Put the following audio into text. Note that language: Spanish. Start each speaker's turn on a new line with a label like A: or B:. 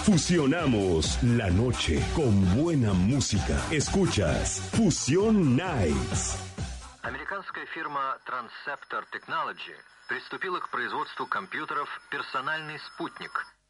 A: Fusionamos la noche con buena música. Escuchas Fusion Nights.
B: Американская фирма Transceptor Technology приступила к производству компьютеров «Персональный спутник»,